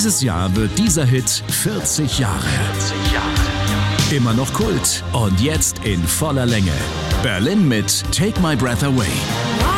Dieses Jahr wird dieser Hit 40 Jahre. Immer noch Kult und jetzt in voller Länge. Berlin mit Take My Breath Away.